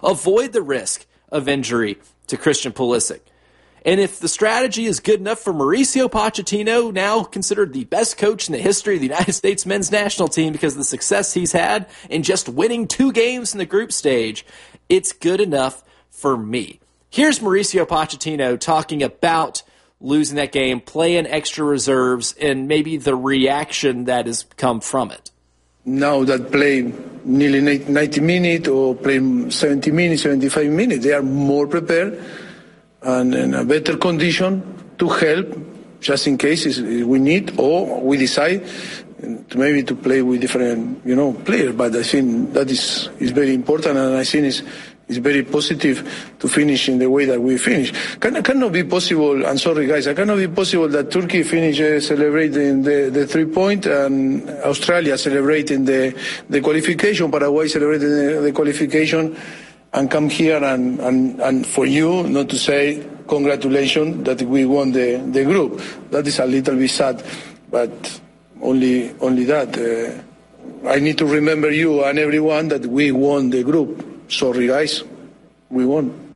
avoid the risk of injury to Christian Pulisic. And if the strategy is good enough for Mauricio Pochettino, now considered the best coach in the history of the United States men's national team because of the success he's had in just winning 2 games in the group stage, it's good enough for me. Here's Mauricio Pochettino talking about losing that game, playing extra reserves, and maybe the reaction that has come from it. Now that play nearly 90 minutes or play 70 minutes, 75 minutes, they are more prepared and in a better condition to help just in case we need or we decide to maybe to play with different players. But I think that is very important, and I think it's very positive to finish in the way that we finish. Cannot be possible, I'm sorry guys, it cannot be possible that Turkey finish celebrating the 3-point and Australia celebrating the qualification, Paraguay celebrating the qualification, and come here and for you not to say congratulations that we won the group. That is a little bit sad, but only that. I need to remember you and everyone that we won the group. Sorry guys, we won.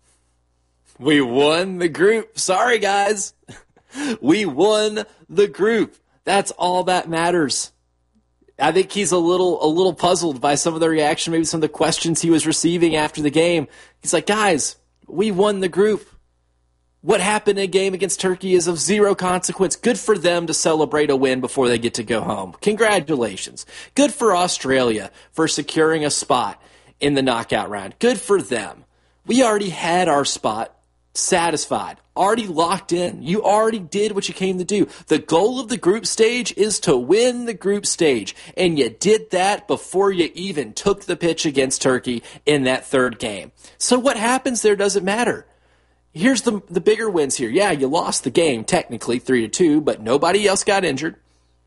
We won the group. Sorry guys. We won the group. That's all that matters. I think he's a little puzzled by some of the reaction, maybe some of the questions he was receiving after the game. He's like, guys, we won the group. What happened in a game against Turkey is of zero consequence. Good for them to celebrate a win before they get to go home. Congratulations. Good for Australia for securing a spot in the knockout round. Good for them. We already had our spot satisfied, already locked in. You already did what you came to do. The goal of the group stage is to win the group stage, and you did that before you even took the pitch against Turkey in that third game. So what happens there doesn't matter. Here's the bigger wins here. Yeah, you lost the game technically 3-2, but nobody else got injured.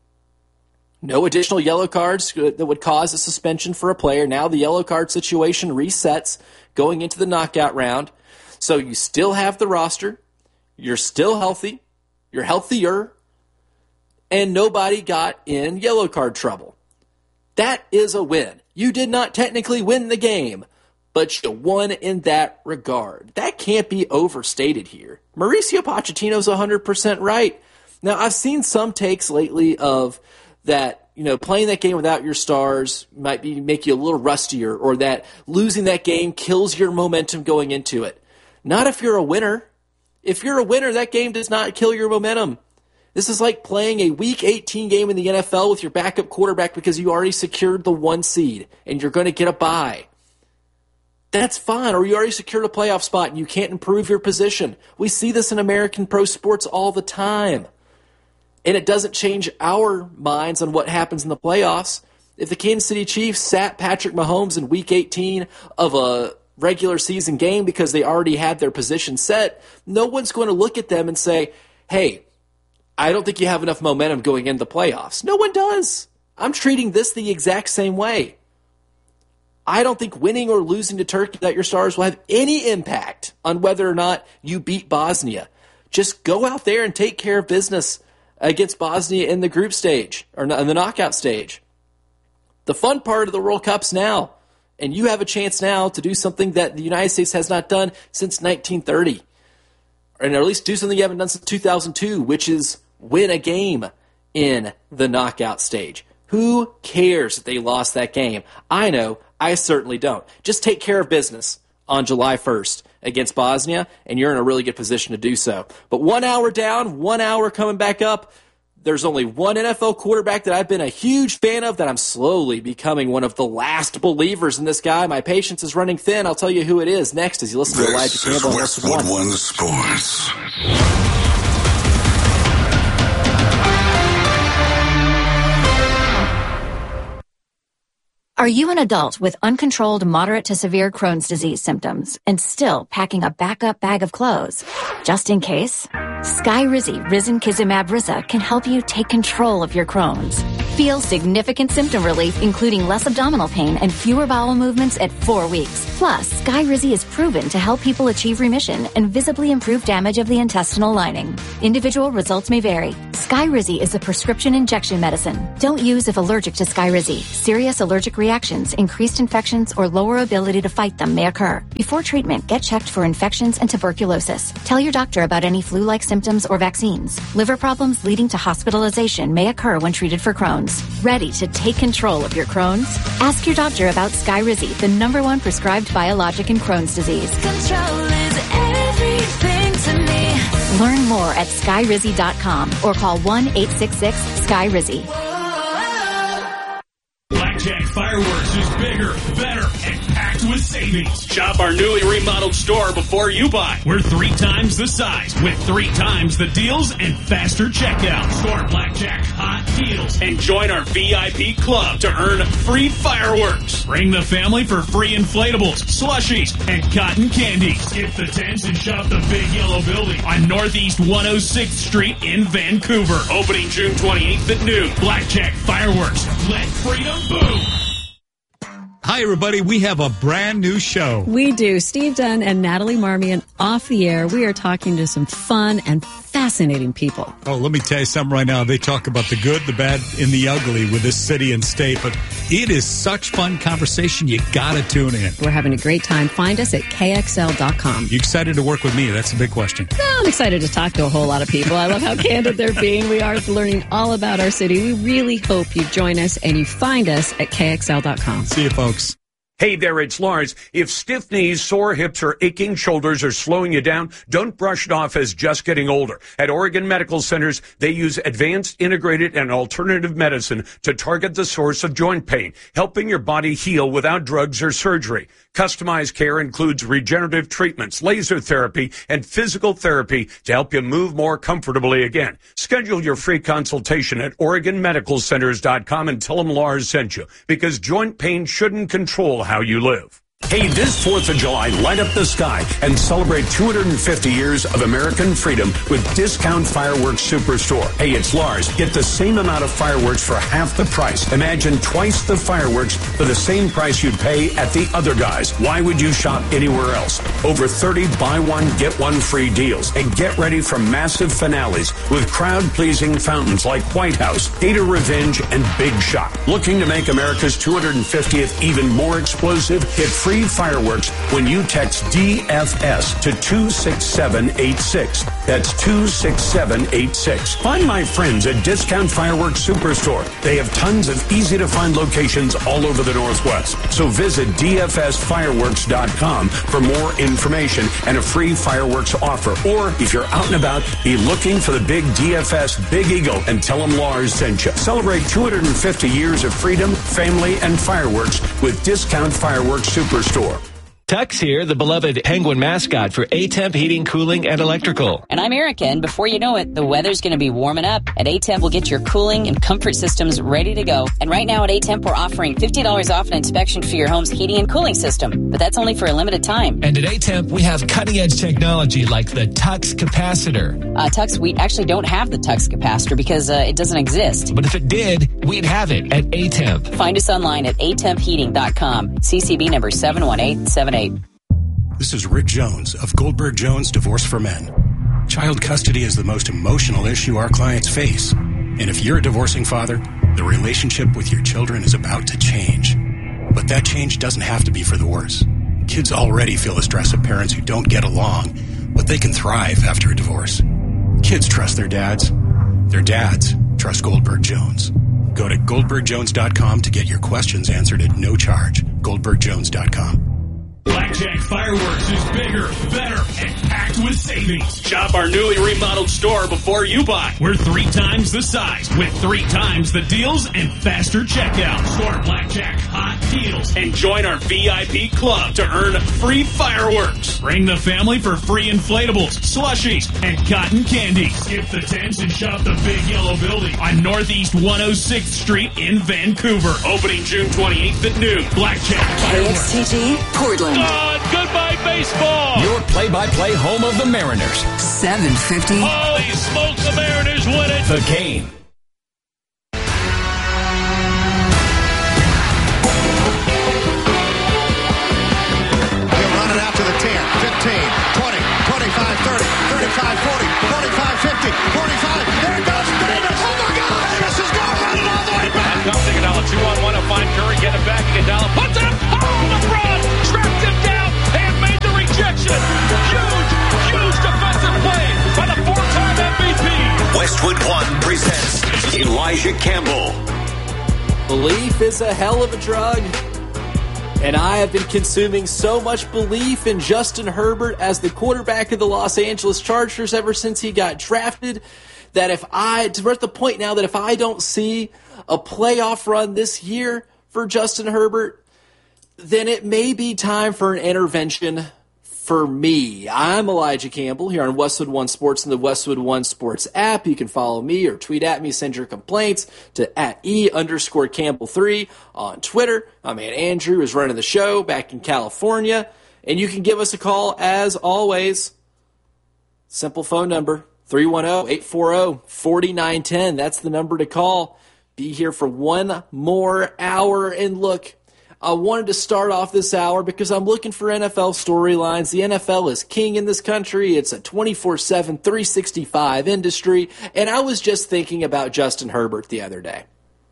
No additional yellow cards that would cause a suspension for a player. Now the yellow card situation resets going into the knockout round. So you still have the roster, you're still healthy, you're healthier, and nobody got in yellow card trouble. That is a win. You did not technically win the game, but you won in that regard. That can't be overstated here. Mauricio Pochettino's 100% right. Now, I've seen some takes lately of that, playing that game without your stars might make you a little rustier, or that losing that game kills your momentum going into it. Not if you're a winner. If you're a winner, that game does not kill your momentum. This is like playing a Week 18 game in the NFL with your backup quarterback because you already secured the 1 seed and you're going to get a bye. That's fine. Or you already secured a playoff spot and you can't improve your position. We see this in American pro sports all the time. And it doesn't change our minds on what happens in the playoffs. If the Kansas City Chiefs sat Patrick Mahomes in Week 18 of a regular season game because they already had their position set, no one's going to look at them and say, hey, I don't think you have enough momentum going into the playoffs. No one does. I'm treating this the exact same way. I don't think winning or losing to Turkey without your stars will have any impact on whether or not you beat Bosnia. Just go out there and take care of business against Bosnia in the group stage, or in the knockout stage. The fun part of the World Cup's now. And you have a chance now to do something that the United States has not done since 1930. Or at least do something you haven't done since 2002, which is win a game in the knockout stage. Who cares if they lost that game? I know. I certainly don't. Just take care of business on July 1st against Bosnia, and you're in a really good position to do so. But 1 hour down, 1 hour coming back up. There's only one NFL quarterback that I've been a huge fan of that I'm slowly becoming one of the last believers in this guy. My patience is running thin. I'll tell you who it is next as you listen to Elijah Campbell. This is Westwood One Sports. Are you an adult with uncontrolled moderate to severe Crohn's disease symptoms and still packing a backup bag of clothes? Just in case? Skyrizi Risankizumab Risa can help you take control of your Crohn's. Feel significant symptom relief, including less abdominal pain and fewer bowel movements at 4 weeks. Plus, Skyrizi is proven to help people achieve remission and visibly improve damage of the intestinal lining. Individual results may vary. Skyrizi is a prescription injection medicine. Don't use if allergic to Skyrizi. Serious allergic reaction infections, increased infections, or lower ability to fight them may occur. Before treatment, get checked for infections and tuberculosis. Tell your doctor about any flu-like symptoms or vaccines. Liver problems leading to hospitalization may occur when treated for Crohn's. Ready to take control of your Crohn's? Ask your doctor about Skyrizi, the #1 prescribed biologic in Crohn's disease. Control is everything to me. Learn more at skyrizi.com or call 1-866-SKYRIZI. Blackjack Fireworks is bigger, better, and packed with savings. Shop our newly remodeled store before you buy. We're 3 times the size with 3 times the deals and faster checkout. Score Blackjack hot deals and join our VIP club to earn free fireworks. Bring the family for free inflatables, slushies, and cotton candy. Skip the tents and shop the big yellow building on Northeast 106th Street in Vancouver. Opening June 28th at noon. Blackjack Fireworks. Let freedom boom. Hi, everybody. We have a brand new show. We do. Steve Dunn and Natalie Marmion off the air. We are talking to some fun and fascinating people. Oh, let me tell you something right now. They talk about the good, the bad, and the ugly with this city and state, but it is such fun conversation. You got to tune in. We're having a great time. Find us at KXL.com. You excited to work with me? That's a big question. Well, I'm excited to talk to a whole lot of people. I love how candid they're being. We are learning all about our city. We really hope you join us and you find us at KXL.com. See you, folks. Hey there, it's Lars. If stiff knees, sore hips, or aching shoulders are slowing you down, don't brush it off as just getting older. At Oregon Medical Centers, they use advanced, integrated, and alternative medicine to target the source of joint pain, helping your body heal without drugs or surgery. Customized care includes regenerative treatments, laser therapy, and physical therapy to help you move more comfortably again. Schedule your free consultation at OregonMedicalCenters.com and tell them Lars sent you, because joint pain shouldn't control how you live. Hey, this 4th of July, light up the sky and celebrate 250 years of American freedom with Discount Fireworks Superstore. Hey, it's Lars. Get the same amount of fireworks for half the price. Imagine twice the fireworks for the same price you'd pay at the other guys. Why would you shop anywhere else? Over 30 buy one, get one free deals. And get ready for massive finales with crowd-pleasing fountains like White House, Gator Revenge, and Big Shot. Looking to make America's 250th even more explosive? Get free fireworks when you text DFS to 26786. That's 26786. Find my friends at Discount Fireworks Superstore. They have tons of easy-to-find locations all over the Northwest. So visit DFSfireworks.com for more information and a free fireworks offer. Or if you're out and about, be looking for the big DFS Big Eagle and tell them Lars sent you. Celebrate 250 years of freedom, family, and fireworks with Discount Fireworks Superstore. Tux here, the beloved Penguin mascot for A-Temp Heating, Cooling, and Electrical. And I'm Erica, and before you know it, the weather's going to be warming up. At A-Temp, we'll get your cooling and comfort systems ready to go. And right now at A-Temp, we're offering $50 off an inspection for your home's heating and cooling system. But that's only for a limited time. And at A-Temp, we have cutting-edge technology like the Tux capacitor. Tux, we actually don't have the Tux capacitor because it doesn't exist. But if it did, we'd have it at A-Temp. Find us online at atempheating.com. CCB number 71878. This is Rick Jones of Goldberg Jones Divorce for Men. Child custody is the most emotional issue our clients face. And if you're a divorcing father, the relationship with your children is about to change. But that change doesn't have to be for the worse. Kids already feel the stress of parents who don't get along, but they can thrive after a divorce. Kids trust their dads. Their dads trust Goldberg Jones. Go to GoldbergJones.com to get your questions answered at no charge. GoldbergJones.com. Blackjack Fireworks is bigger, better, and packed with savings. Shop our newly remodeled store before you buy. We're 3 times the size with 3 times the deals and faster checkout. Score Blackjack hot deals and join our VIP club to earn free fireworks. Bring the family for free inflatables, slushies, and cotton candy. Skip the tents and shop the big yellow building on Northeast 106th Street in Vancouver. Opening June 28th at noon. Blackjack Fireworks. KXTG, Portland. Goodbye baseball. Your play-by-play home of the Mariners. 750. Holy smokes, the Mariners win it. The Game. They're running out to the 10, 15, 20, 25, 30, 35, 40, 45, 50, 45. There it goes. Davis. Oh, my God. Davis is going running all the way back. Comes Iguodala, 2-on-1 to find Curry. Get it back. Iguodala Elijah Campbell. Belief is a hell of a drug. And I have been consuming so much belief in Justin Herbert as the quarterback of the Los Angeles Chargers ever since he got drafted that we're at the point now that if I don't see a playoff run this year for Justin Herbert, then it may be time for an intervention for me. I'm Elijah Campbell here on Westwood One Sports and the Westwood One Sports app. You can follow me or tweet at me, send your complaints to @E_Campbell3 on Twitter. My man Andrew is running the show back in California. And you can give us a call as always. Simple phone number, 310-840-4910. That's the number to call. Be here for one more hour. And look, I wanted to start off this hour because I'm looking for NFL storylines. The NFL is king in this country. It's a 24/7, 365 industry. And I was just thinking about Justin Herbert the other day.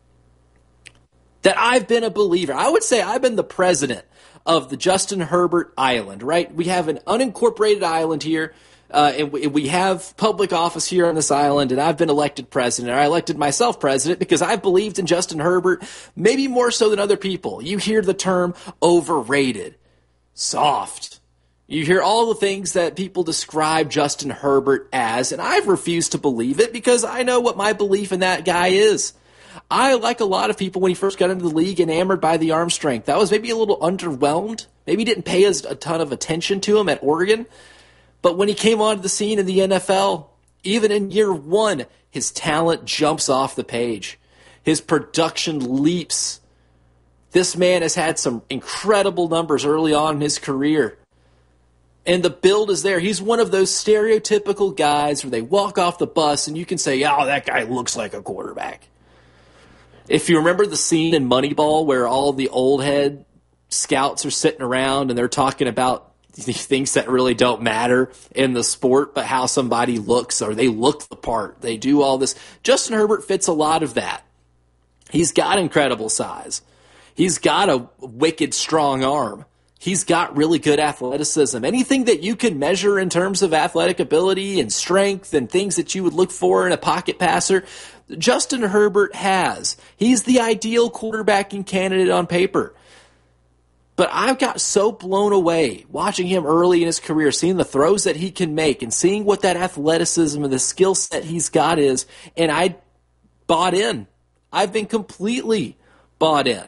That I've been a believer. I would say I've been the president of the Justin Herbert Island, right? We have an unincorporated island here. And we have public office here on this island, and I've been elected president. I elected myself president because I believed in Justin Herbert maybe more so than other people. You hear the term overrated, soft. You hear all the things that people describe Justin Herbert as, and I've refused to believe it because I know what my belief in that guy is. I, like a lot of people when he first got into the league, enamored by the arm strength. I was maybe a little underwhelmed, maybe didn't pay a ton of attention to him at Oregon. But when he came onto the scene in the NFL, even in year one, his talent jumps off the page. His production leaps. This man has had some incredible numbers early on in his career. And the build is there. He's one of those stereotypical guys where they walk off the bus and you can say, oh, that guy looks like a quarterback. If you remember the scene in Moneyball where all the old head scouts are sitting around and they're talking about these things that really don't matter in the sport, but how somebody looks, or they look the part. They do all this. Justin Herbert fits a lot of that. He's got incredible size. He's got a wicked strong arm. He's got really good athleticism. Anything that you can measure in terms of athletic ability and strength and things that you would look for in a pocket passer, Justin Herbert has. He's the ideal quarterbacking candidate on paper. But I've got so blown away watching him early in his career, seeing the throws that he can make and seeing what that athleticism and the skill set he's got is, and I bought in. I've been completely bought in.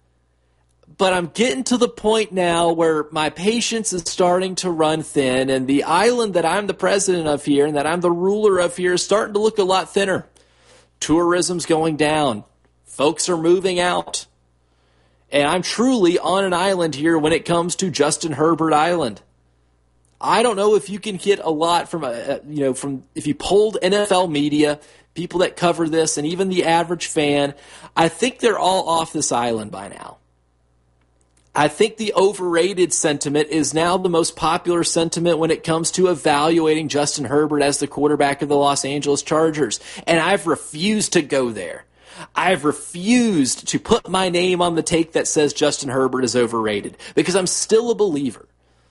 But I'm getting to the point now where my patience is starting to run thin, and the island that I'm the president of here and that I'm the ruler of here is starting to look a lot thinner. Tourism's going down. Folks are moving out. And I'm truly on an island here when it comes to Justin Herbert Island. I don't know if you can get a lot from if you polled NFL media, people that cover this, and even the average fan. I think they're all off this island by now. I think the overrated sentiment is now the most popular sentiment when it comes to evaluating Justin Herbert as the quarterback of the Los Angeles Chargers. And I've refused to go there. I've refused to put my name on the take that says Justin Herbert is overrated because I'm still a believer.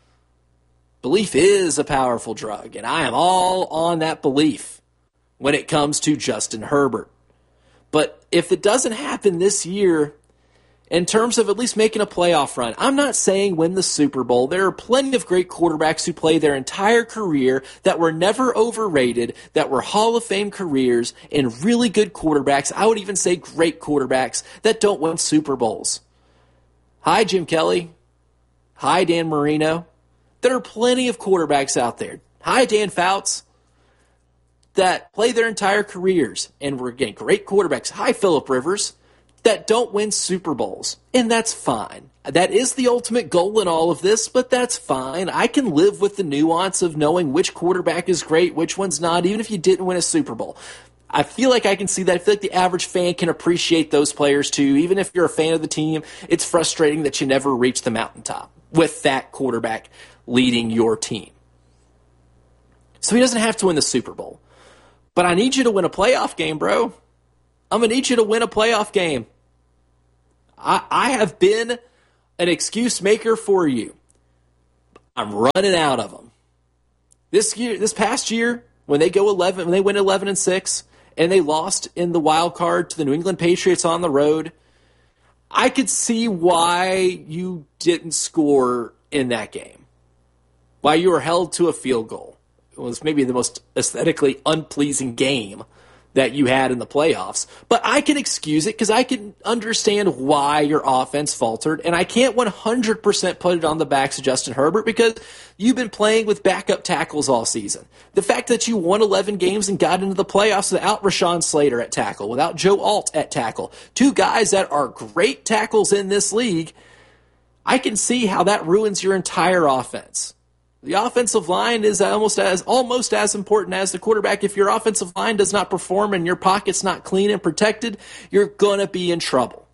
Belief is a powerful drug, and I am all on that belief when it comes to Justin Herbert. But if it doesn't happen this year, in terms of at least making a playoff run, I'm not saying win the Super Bowl. There are plenty of great quarterbacks who play their entire career that were never overrated, that were Hall of Fame careers, and really good quarterbacks, I would even say great quarterbacks, that don't win Super Bowls. Hi, Jim Kelly. Hi, Dan Marino. There are plenty of quarterbacks out there. Hi, Dan Fouts, that play their entire careers and were getting great quarterbacks. Hi, Phillip Rivers, that don't win Super Bowls, and that's fine. That is the ultimate goal in all of this, but that's fine. I can live with the nuance of knowing which quarterback is great, which one's not, even if you didn't win a Super Bowl. I feel like I can see that. I feel like the average fan can appreciate those players too. Even if you're a fan of the team, it's frustrating that you never reach the mountaintop with that quarterback leading your team. So he doesn't have to win the Super Bowl. But I need you to win a playoff game, bro. I'm going to need you to win a playoff game. I have been an excuse maker for you. I'm running out of them. This past year, when they win 11-6, and they lost in the wild card to the New England Patriots on the road. I could see why you didn't score in that game, why you were held to a field goal. It was maybe the most aesthetically unpleasing game that you had in the playoffs. But I can excuse it because I can understand why your offense faltered, and I can't 100% put it on the backs of Justin Herbert because you've been playing with backup tackles all season. The fact that you won 11 games and got into the playoffs without Rashawn Slater at tackle, without Joe Alt at tackle, two guys that are great tackles in this league, I can see how that ruins your entire offense. The offensive line is almost as important as the quarterback. If your offensive line does not perform and your pocket's not clean and protected, you're going to be in trouble.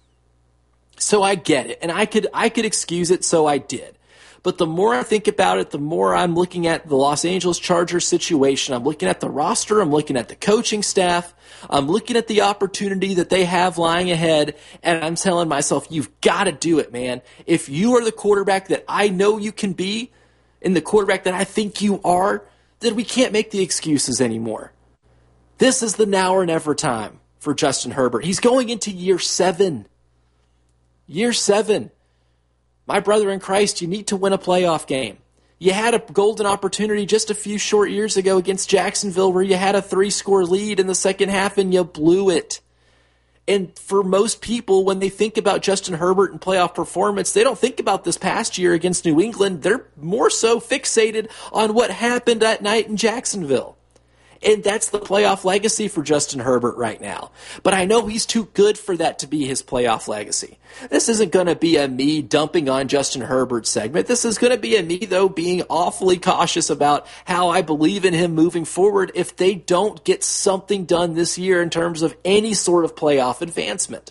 So I get it, and I could excuse it, so I did. But the more I think about it, the more I'm looking at the Los Angeles Chargers situation. I'm looking at the roster. I'm looking at the coaching staff. I'm looking at the opportunity that they have lying ahead, and I'm telling myself, you've got to do it, man. If you are the quarterback that I know you can be, and the quarterback that I think you are, then we can't make the excuses anymore. This is the now or never time for Justin Herbert. He's going into year 7. Year 7. My brother in Christ, you need to win a playoff game. You had a golden opportunity just a few short years ago against Jacksonville where you had a 3-score lead in the second half and you blew it. And for most people, when they think about Justin Herbert and playoff performance, they don't think about this past year against New England. They're more so fixated on what happened that night in Jacksonville. And that's the playoff legacy for Justin Herbert right now. But I know he's too good for that to be his playoff legacy. This isn't going to be a me dumping on Justin Herbert segment. This is going to be a me, though, being awfully cautious about how I believe in him moving forward if they don't get something done this year in terms of any sort of playoff advancement.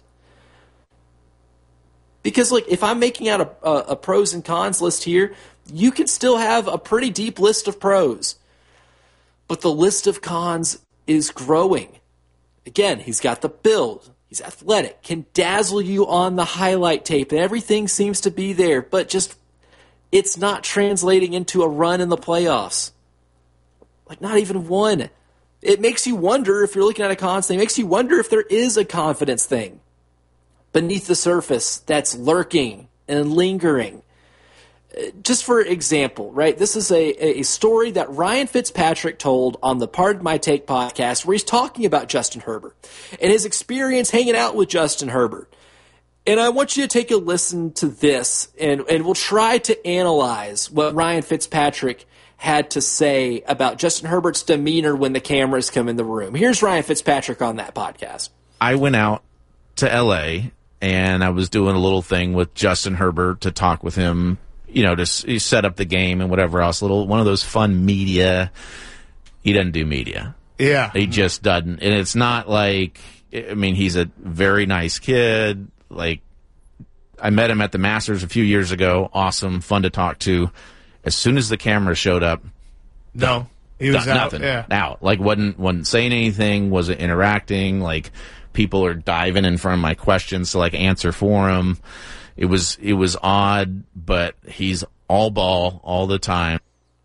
Because, look, if I'm making out a pros and cons list here, you can still have a pretty deep list of pros. But the list of cons is growing. Again, he's got the build. He's athletic, can dazzle you on the highlight tape, and everything seems to be there, but just it's not translating into a run in the playoffs. Like, not even one. It makes you wonder, if you're looking at a cons thing, it makes you wonder if there is a confidence thing beneath the surface that's lurking and lingering. Just for example, right, this is a story that Ryan Fitzpatrick told on the Pardon My Take podcast where he's talking about Justin Herbert and his experience hanging out with Justin Herbert. And I want you to take a listen to this, and we'll try to analyze what Ryan Fitzpatrick had to say about Justin Herbert's demeanor when the cameras come in the room. Here's Ryan Fitzpatrick on that podcast. I went out to L.A., and I was doing a little thing with Justin Herbert to talk with him, you know, to set up the game and whatever else. One of those fun media. He doesn't do media. Yeah. He just doesn't. And it's not like, I mean, he's a very nice kid. Like, I met him at the Masters a few years ago. Awesome. Fun to talk to. As soon as the camera showed up. No. He was out. Nothing. Yeah. Out. Like, wasn't saying anything. Wasn't interacting. Like, people are diving in front of my questions to, like, answer for him. It was odd, but he's all ball all the time.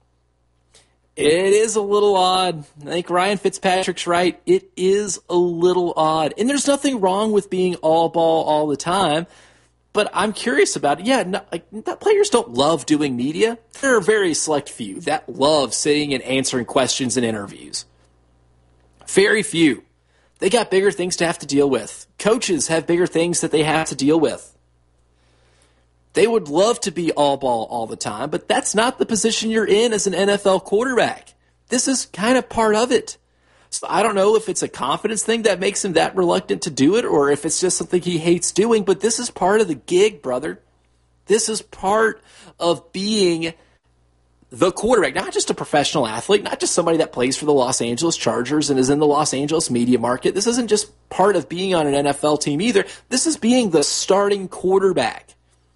It is a little odd. I think Ryan Fitzpatrick's right. It is a little odd. And there's nothing wrong with being all ball all the time, but I'm curious about it. Yeah, players don't love doing media. There are a very select few that love sitting and answering questions in interviews. Very few. They got bigger things to have to deal with. Coaches have bigger things that they have to deal with. They would love to be all ball all the time, but that's not the position you're in as an NFL quarterback. This is kind of part of it. So I don't know if it's a confidence thing that makes him that reluctant to do it or if it's just something he hates doing, but this is part of the gig, brother. This is part of being the quarterback, not just a professional athlete, not just somebody that plays for the Los Angeles Chargers and is in the Los Angeles media market. This isn't just part of being on an NFL team either. This is being the starting quarterback.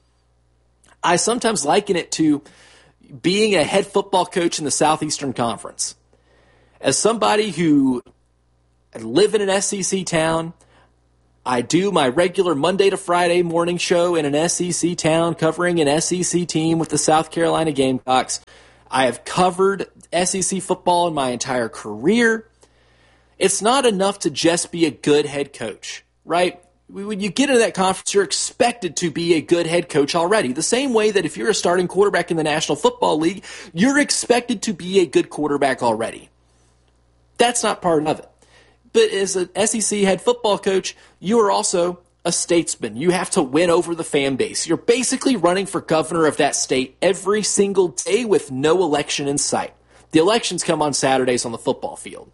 I sometimes liken it to being a head football coach in the Southeastern Conference. As somebody who live in an SEC town, I do my regular Monday to Friday morning show in an SEC town covering an SEC team with the South Carolina Gamecocks. I have covered SEC football in my entire career. It's not enough to just be a good head coach, right? When you get into that conference, you're expected to be a good head coach already. The same way that if you're a starting quarterback in the National Football League, you're expected to be a good quarterback already. That's not part of it. But as an SEC head football coach, you are also a statesman. You have to win over the fan base. You're basically running for governor of that state every single day with no election in sight. The elections come on Saturdays on the football field.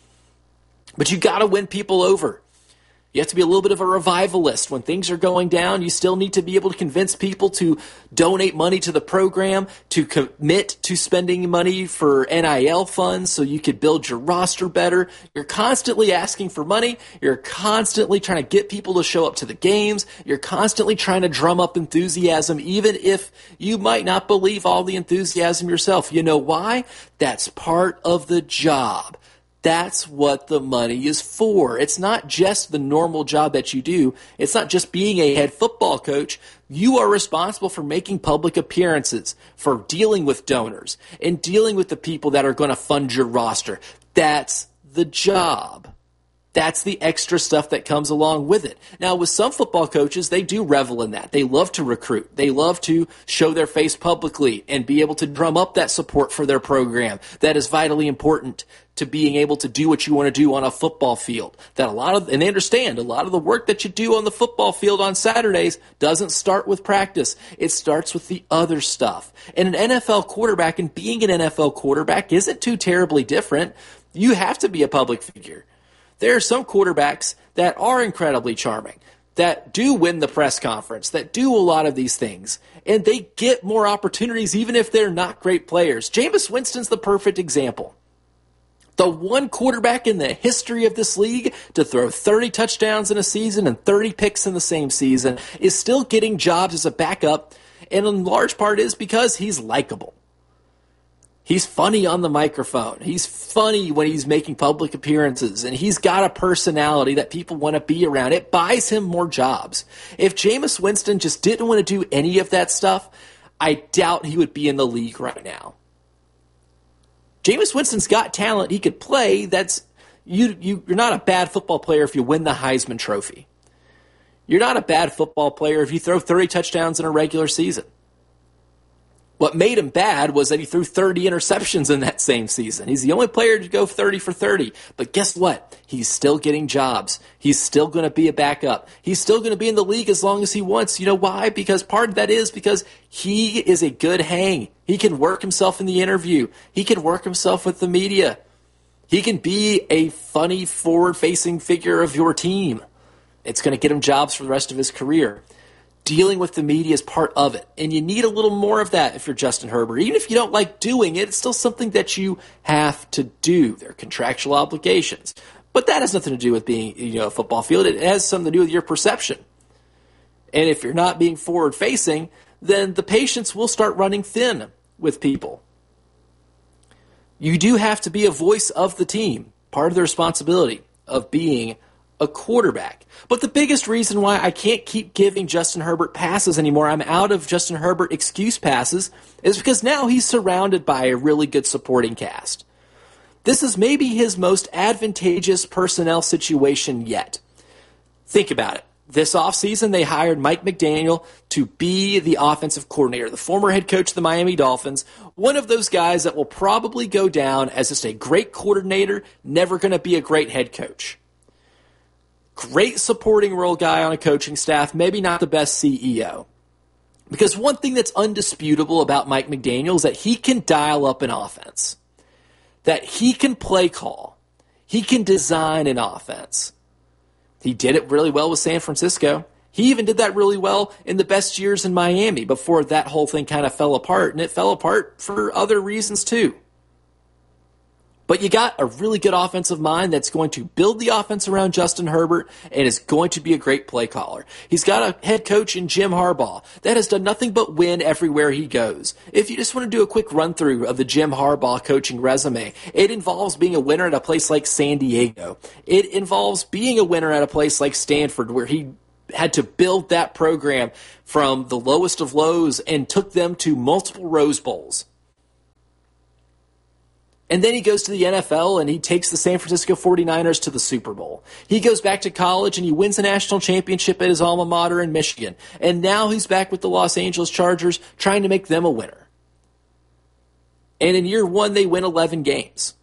But you got to win people over. You have to be a little bit of a revivalist. When things are going down, you still need to be able to convince people to donate money to the program, to commit to spending money for NIL funds so you could build your roster better. You're constantly asking for money. You're constantly trying to get people to show up to the games. You're constantly trying to drum up enthusiasm, even if you might not believe all the enthusiasm yourself. You know why? That's part of the job. That's what the money is for. It's not just the normal job that you do. It's not just being a head football coach. You are responsible for making public appearances, for dealing with donors, and dealing with the people that are going to fund your roster. That's the job. That's the extra stuff that comes along with it. Now, with some football coaches, they do revel in that. They love to recruit. They love to show their face publicly and be able to drum up that support for their program. That is vitally important to being able to do what you want to do on a football field. And they understand a lot of the work that you do on the football field on Saturdays doesn't start with practice. It starts with the other stuff. And an NFL quarterback and being an NFL quarterback isn't too terribly different. You have to be a public figure. There are some quarterbacks that are incredibly charming, that do win the press conference, that do a lot of these things, and they get more opportunities even if they're not great players. Jameis Winston's the perfect example. The one quarterback in the history of this league to throw 30 touchdowns in a season and 30 picks in the same season is still getting jobs as a backup, and in large part is because he's likable. He's funny on the microphone. He's funny when he's making public appearances, and he's got a personality that people want to be around. It buys him more jobs. If Jameis Winston just didn't want to do any of that stuff, I doubt he would be in the league right now. Jameis Winston's got talent. He could play. You're not a bad football player if you win the Heisman Trophy. You're not a bad football player if you throw 30 touchdowns in a regular season. What made him bad was that he threw 30 interceptions in that same season. He's the only player to go 30 for 30. But guess what? He's still getting jobs. He's still going to be a backup. He's still going to be in the league as long as he wants. You know why? Because part of that is because he is a good hang. He can work himself in the interview. He can work himself with the media. He can be a funny, forward-facing figure of your team. It's going to get him jobs for the rest of his career. Dealing with the media is part of it, and you need a little more of that if you're Justin Herbert. Even if you don't like doing it, it's still something that you have to do. There are contractual obligations. But that has nothing to do with being a football field. It has something to do with your perception. And if you're not being forward-facing, then the patience will start running thin with people. You do have to be a voice of the team, part of the responsibility of being a quarterback. But the biggest reason why I can't keep giving Justin Herbert passes anymore, I'm out of Justin Herbert excuse passes, is because now he's surrounded by a really good supporting cast. This is maybe his most advantageous personnel situation yet. Think about it. This offseason, they hired Mike McDaniel to be the offensive coordinator, the former head coach of the Miami Dolphins, one of those guys that will probably go down as just a great coordinator, never going to be a great head coach. Great supporting role guy on a coaching staff, maybe not the best CEO. Because one thing that's undisputable about Mike McDaniel is that he can dial up an offense. That he can play call. He can design an offense. He did it really well with San Francisco. He even did that really well in the best years in Miami before that whole thing kind of fell apart. And it fell apart for other reasons too. But you got a really good offensive mind that's going to build the offense around Justin Herbert and is going to be a great play caller. He's got a head coach in Jim Harbaugh that has done nothing but win everywhere he goes. If you just want to do a quick run-through of the Jim Harbaugh coaching resume, it involves being a winner at a place like San Diego. It involves being a winner at a place like Stanford, where he had to build that program from the lowest of lows and took them to multiple Rose Bowls. And then he goes to the NFL and he takes the San Francisco 49ers to the Super Bowl. He goes back to college and he wins a national championship at his alma mater in Michigan. And now he's back with the Los Angeles Chargers trying to make them a winner. And in year one, they win 11 games.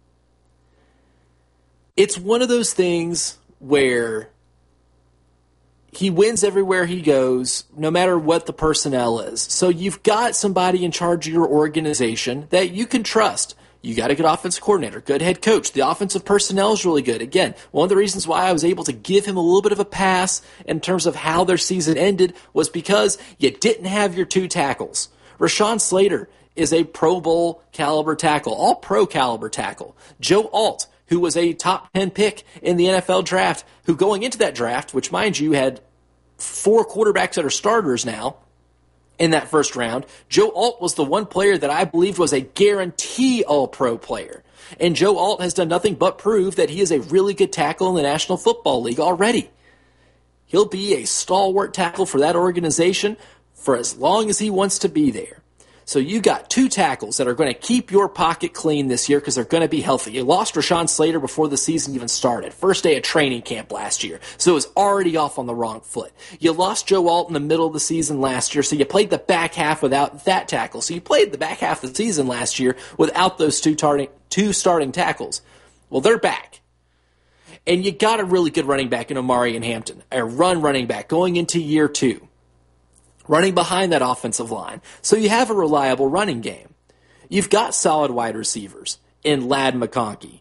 It's one of those things where he wins everywhere he goes, no matter what the personnel is. So you've got somebody in charge of your organization that you can trust. You got a good offensive coordinator, good head coach. The offensive personnel is really good. Again, one of the reasons why I was able to give him a little bit of a pass in terms of how their season ended was because you didn't have your 2 tackles. Rashawn Slater is a Pro Bowl caliber tackle, all pro caliber tackle. Joe Alt, who was a top 10 pick in the NFL draft, who going into that draft, which mind you had 4 quarterbacks that are starters now, in that first round, Joe Alt was the one player that I believed was a guarantee All-Pro player. And Joe Alt has done nothing but prove that he is a really good tackle in the National Football League already. He'll be a stalwart tackle for that organization for as long as he wants to be there. So you got 2 tackles that are going to keep your pocket clean this year because they're going to be healthy. You lost Rashawn Slater before the season even started. First day of training camp last year. So it was already off on the wrong foot. You lost Joe Alt in the middle of the season last year, so you played the back half without that tackle. So you played the back half of the season last year without those two starting tackles. Well, they're back. And you got a really good running back in Omari and Hampton. A running back going into year 2. Running behind that offensive line. So you have a reliable running game. You've got solid wide receivers in Ladd McConkey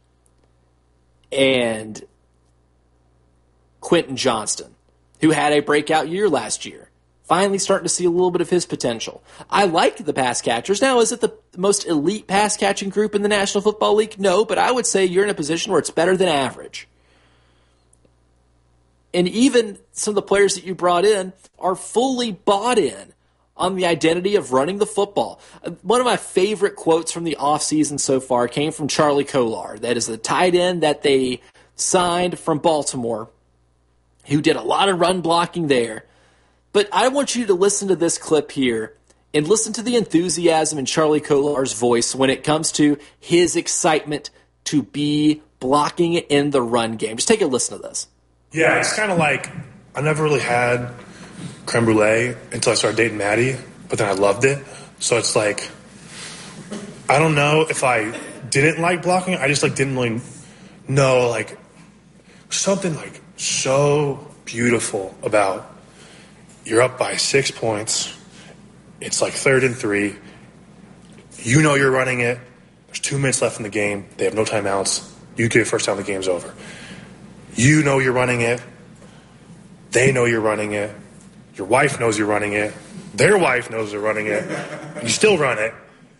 and Quentin Johnston, who had a breakout year last year. Finally starting to see a little bit of his potential. I like the pass catchers. Now, is it the most elite pass catching group in the National Football League? No, but I would say you're in a position where it's better than average. And even some of the players that you brought in are fully bought in on the identity of running the football. One of my favorite quotes from the offseason so far came from Charlie Kolar. That is the tight end that they signed from Baltimore, who did a lot of run blocking there. But I want you to listen to this clip here and listen to the enthusiasm in Charlie Kolar's voice when it comes to his excitement to be blocking in the run game. Just take a listen to this. Yeah, it's kind of like I never really had creme brulee until I started dating Maddie, but then I loved it. So it's like, I don't know if I didn't like blocking. I just didn't really know something so beautiful about you're up by 6 points. It's 3rd and 3. You know you're running it. There's 2 minutes left in the game. They have no timeouts. You get a first down, the game's over. You know you're running it. They know you're running it. Your wife knows you're running it. Their wife knows they're running it. You still run it.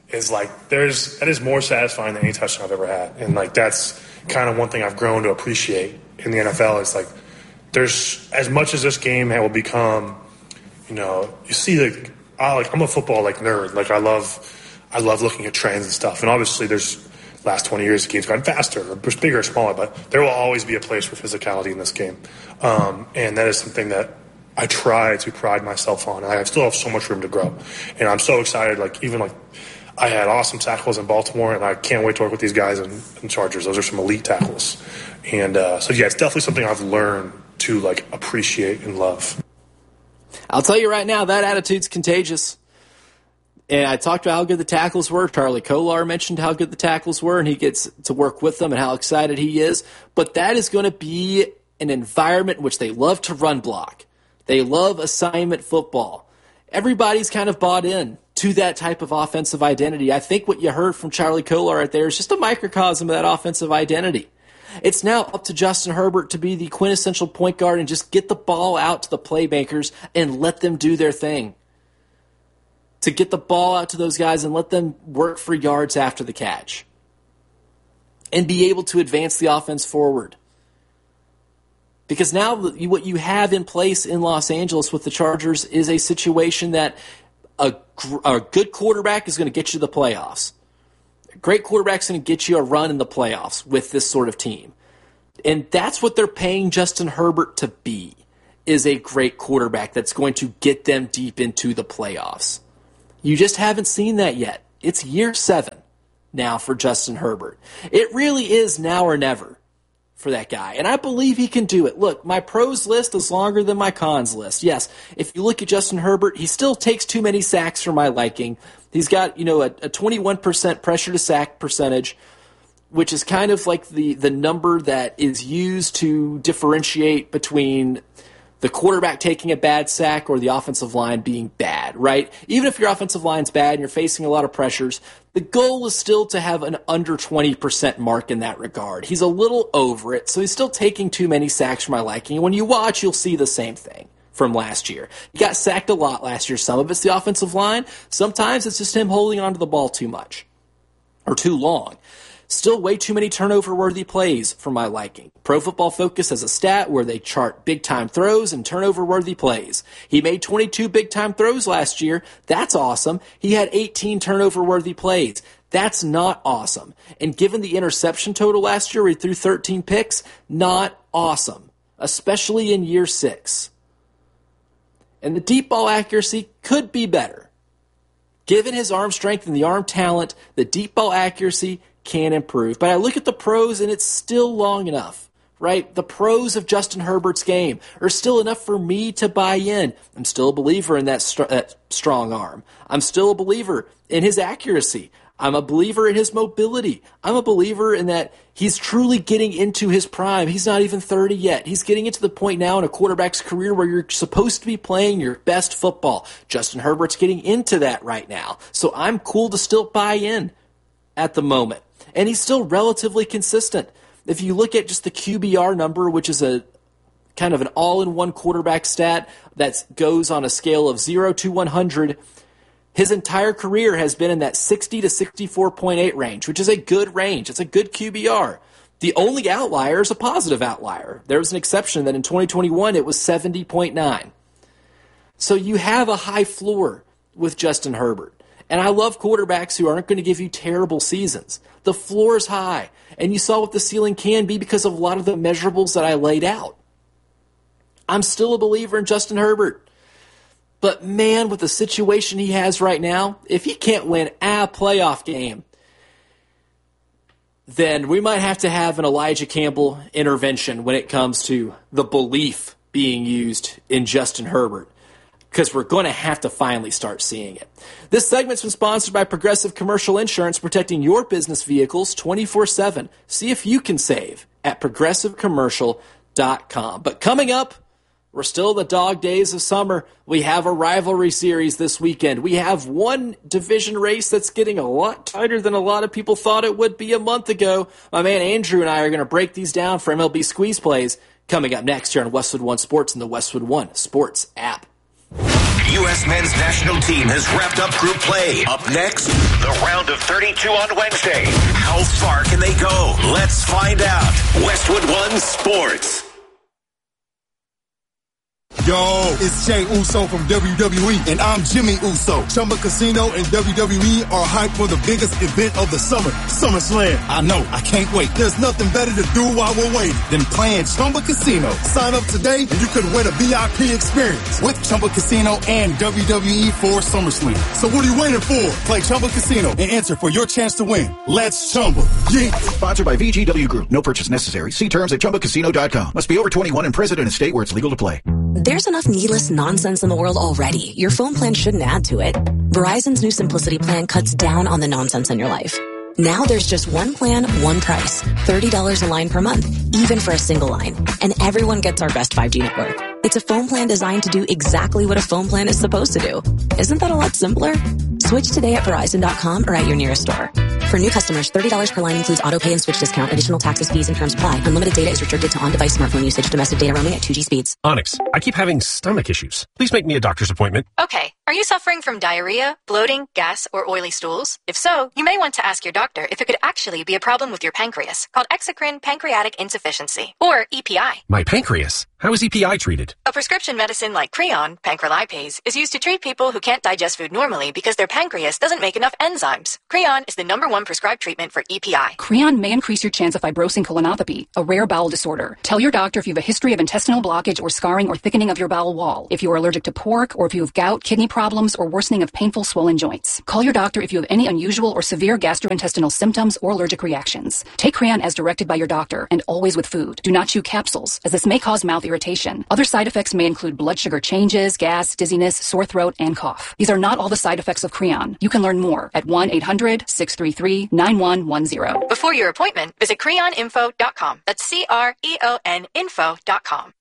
That is more satisfying than any touchdown I've ever had. And that's kind of one thing I've grown to appreciate in the NFL. It's there's as much as this game will become, you see I'm a football nerd. I love looking at trends and stuff. And obviously there's last 20 years, the game's gotten faster, or bigger or smaller, but there will always be a place for physicality in this game. And that is something that I try to pride myself on. I still have so much room to grow. And I'm so excited, I had awesome tackles in Baltimore, and I can't wait to work with these guys in Chargers. Those are some elite tackles. And it's definitely something I've learned to, appreciate and love. I'll tell you right now, that attitude's contagious. And I talked about how good the tackles were. Charlie Kolar mentioned how good the tackles were, and he gets to work with them and how excited he is. But that is going to be an environment in which they love to run block. They love assignment football. Everybody's kind of bought in to that type of offensive identity. I think what you heard from Charlie Kolar right there is just a microcosm of that offensive identity. It's now up to Justin Herbert to be the quintessential point guard and just get the ball out to the playmakers and let them do their thing. To get the ball out to those guys and let them work for yards after the catch. And be able to advance the offense forward. Because now what you have in place in Los Angeles with the Chargers is a situation that a good quarterback is going to get you the playoffs. A great quarterback is going to get you a run in the playoffs with this sort of team. And that's what they're paying Justin Herbert to be, is a great quarterback that's going to get them deep into the playoffs. You just haven't seen that yet. It's year 7. now for Justin Herbert. It really is now or never for that guy. And I believe he can do it. Look, my pros list is longer than my cons list. Yes, if you look at Justin Herbert, he still takes too many sacks for my liking. He's got, a 21% pressure to sack percentage, which is kind of like the number that is used to differentiate between the quarterback taking a bad sack or the offensive line being bad, right? Even if your offensive line's bad and you're facing a lot of pressures, the goal is still to have an under 20% mark in that regard. He's a little over it, so he's still taking too many sacks for my liking. And when you watch, you'll see the same thing from last year. He got sacked a lot last year. Some of it's the offensive line. Sometimes it's just him holding onto the ball too much or too long. Still way too many turnover-worthy plays for my liking. Pro Football Focus has a stat where they chart big-time throws and turnover-worthy plays. He made 22 big-time throws last year. That's awesome. He had 18 turnover-worthy plays. That's not awesome. And given the interception total last year, where he threw 13 picks, not awesome, especially in year 6. And the deep ball accuracy could be better. Given his arm strength and the arm talent, the deep ball accuracy can improve. But I look at the pros and it's still long enough, right? The pros of Justin Herbert's game are still enough for me to buy in. I'm still a believer in that strong arm. I'm still a believer in his accuracy. I'm a believer in his mobility. I'm a believer in that he's truly getting into his prime. He's not even 30 yet. He's getting into the point now in a quarterback's career where you're supposed to be playing your best football. Justin Herbert's getting into that right now. So I'm cool to still buy in at the moment. And he's still relatively consistent. If you look at just the QBR number, which is a kind of an all-in-one quarterback stat that goes on a scale of 0 to 100, his entire career has been in that 60 to 64.8 range, which is a good range. It's a good QBR. The only outlier is a positive outlier. There was an exception that in 2021 it was 70.9. So you have a high floor with Justin Herbert. And I love quarterbacks who aren't going to give you terrible seasons. The floor is high, and you saw what the ceiling can be because of a lot of the measurables that I laid out. I'm still a believer in Justin Herbert. But man, with the situation he has right now, if he can't win a playoff game, then we might have to have an Elijah Campbell intervention when it comes to the belief being used in Justin Herbert, because we're going to have to finally start seeing it. This segment's been sponsored by Progressive Commercial Insurance, protecting your business vehicles 24/7. See if you can save at progressivecommercial.com. But coming up, we're still in the dog days of summer. We have a rivalry series this weekend. We have one division race that's getting a lot tighter than a lot of people thought it would be a month ago. My man Andrew and I are going to break these down for MLB Squeeze Plays coming up next here on Westwood One Sports and the Westwood One Sports app. U.S. men's national team has wrapped up group play. Up next, the round of 32 on Wednesday. How far can they go? Let's find out. Westwood One Sports. Yo, it's Jey Uso from WWE, and I'm Jimmy Uso. Chumba Casino and WWE are hyped for the biggest event of the summer, SummerSlam. I know, I can't wait. There's nothing better to do while we're waiting than playing Chumba Casino. Sign up today and you could win a VIP experience with Chumba Casino and WWE for SummerSlam. So what are you waiting for? Play Chumba Casino and enter for your chance to win. Let's Chumba. Yeah. Sponsored by VGW Group. No purchase necessary. See terms at ChumbaCasino.com. Must be over 21 and present in a state where it's legal to play. There's enough needless nonsense in the world already. Your phone plan shouldn't add to it. Verizon's new Simplicity plan cuts down on the nonsense in your life. Now there's just one plan, one price. $30 a line per month, even for a single line. And everyone gets our best 5G network. It's a phone plan designed to do exactly what a phone plan is supposed to do. Isn't that a lot simpler? Switch today at Verizon.com or at your nearest store. For new customers, $30 per line includes auto pay and switch discount. Additional taxes, fees, and terms apply. Unlimited data is restricted to on-device smartphone usage. Domestic data roaming at 2G speeds. Onyx, I keep having stomach issues. Please make me a doctor's appointment. Okay. Are you suffering from diarrhea, bloating, gas, or oily stools? If so, you may want to ask your doctor if it could actually be a problem with your pancreas, called exocrine pancreatic insufficiency, or EPI. My pancreas? How is EPI treated? A prescription medicine like Creon, pancrelipase, is used to treat people who can't digest food normally because their pancreas doesn't make enough enzymes. Creon is the #1 prescribed treatment for EPI. Creon may increase your chance of fibrosing colonopathy, a rare bowel disorder. Tell your doctor if you have a history of intestinal blockage or scarring or thickening of your bowel wall, if you are allergic to pork, or if you have gout, kidney problems, or worsening of painful swollen joints. Call your doctor if you have any unusual or severe gastrointestinal symptoms or allergic reactions. Take Creon as directed by your doctor, and always with food. Do not chew capsules, as this may cause mouth irritation. Other side effects may include blood sugar changes, gas, dizziness, sore throat, and cough. These are not all the side effects of Creon. You can learn more at 1-800-633-9110. Before your appointment, visit creoninfo.com. That's CREON info.com.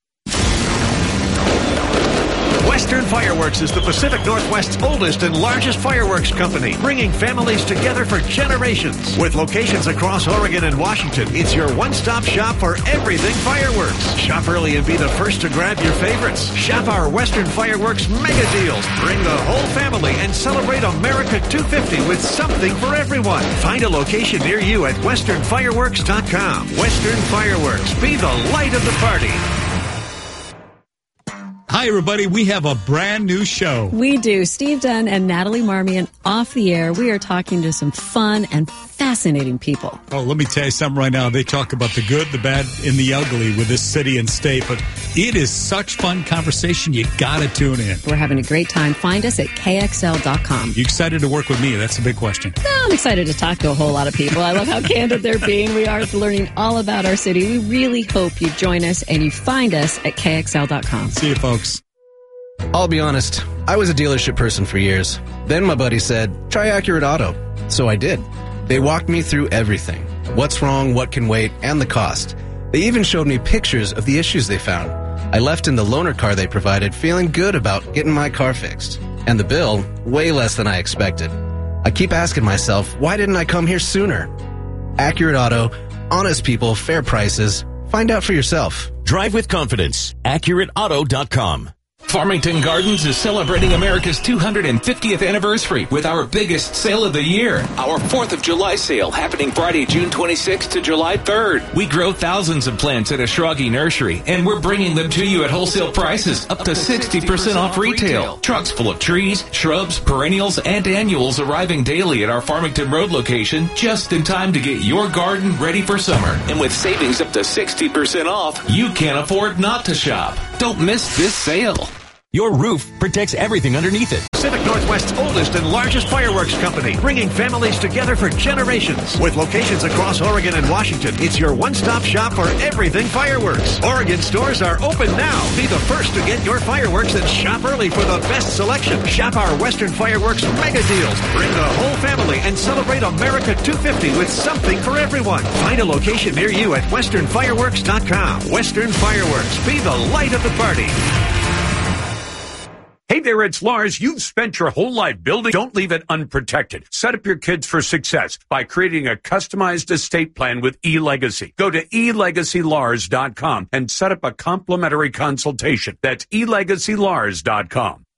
Western Fireworks is the Pacific Northwest's oldest and largest fireworks company, bringing families together for generations. With locations across Oregon and Washington, it's your one-stop shop for everything fireworks. Shop early and be the first to grab your favorites. Shop our Western Fireworks mega deals. Bring the whole family and celebrate America 250 with something for everyone. Find a location near you at westernfireworks.com. Western Fireworks. Be the light of the party. Hi, everybody. We have a brand new show. We do. Steve Dunn and Natalie Marmion off the air. We are talking to some fun and fascinating people. Oh, let me tell you something right now. They talk about the good, the bad, and the ugly with this city and state, but it is such fun conversation. You got to tune in. We're having a great time. Find us at KXL.com. You excited to work with me? That's a big question. No, I'm excited to talk to a whole lot of people. I love how candid they're being. We are learning all about our city. We really hope you join us and you find us at KXL.com. See you, folks. I'll be honest, I was a dealership person for years. Then my buddy said, try Accurate Auto. So I did. They walked me through everything. What's wrong, what can wait, and the cost. They even showed me pictures of the issues they found. I left in the loaner car they provided feeling good about getting my car fixed. And the bill, way less than I expected. I keep asking myself, why didn't I come here sooner? Accurate Auto, honest people, fair prices. Find out for yourself. Drive with confidence. AccurateAuto.com. Farmington Gardens is celebrating America's 250th anniversary with our biggest sale of the year. Our 4th of July sale happening Friday, June 26th to July 3rd. We grow thousands of plants at Ashragi Nursery, and we're bringing them to you at wholesale prices, up to 60% off retail. Trucks full of trees, shrubs, perennials, and annuals arriving daily at our Farmington Road location, just in time to get your garden ready for summer. And with savings up to 60% off, you can't afford not to shop. Don't miss this sale. Your roof protects everything underneath it. Pacific Northwest's oldest and largest fireworks company, bringing families together for generations. With locations across Oregon and Washington, it's your one-stop shop for everything fireworks. Oregon stores are open now. Be the first to get your fireworks and shop early for the best selection. Shop our Western Fireworks mega deals. Bring the whole family and celebrate America 250 with something for everyone. Find a location near you at westernfireworks.com. Western Fireworks. Be the light of the party. Hey there, it's Lars. You've spent your whole life building. Don't leave it unprotected. Set up your kids for success by creating a customized estate plan with eLegacy. Go to elegacylars.com and set up a complimentary consultation. That's elegacylars.com.